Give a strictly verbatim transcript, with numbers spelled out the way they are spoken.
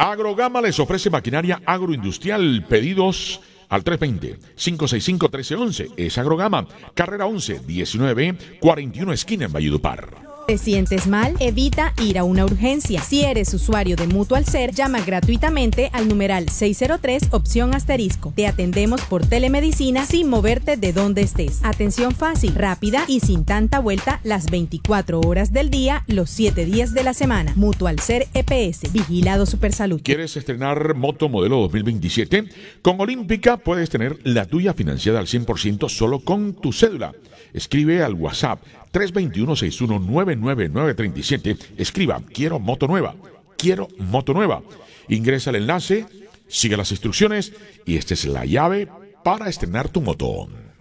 Agrogama les ofrece maquinaria agroindustrial. Pedidos al tres dos cero, cinco seis cinco, uno tres uno uno. Es Agrogama, carrera once, diecinueve, cuarenta y uno, esquina en Valledupar. ¿Te sientes mal? Evita ir a una urgencia. Si eres usuario de Mutual Ser, llama gratuitamente al numeral seis cero tres, opción asterisco. Te atendemos por telemedicina sin moverte de donde estés. Atención fácil, rápida y sin tanta vuelta las veinticuatro horas del día, los siete días de la semana. Mutual Ser E P S, Vigilado Supersalud. ¿Quieres estrenar moto modelo dos mil veintisiete? Con Olímpica puedes tener la tuya financiada al cien por ciento solo con tu cédula. Escribe al WhatsApp tres dos uno, seis uno nueve nueve nueve tres siete. Escriba, quiero moto nueva, quiero moto nueva. Ingresa al enlace, sigue las instrucciones y esta es la llave para estrenar tu moto.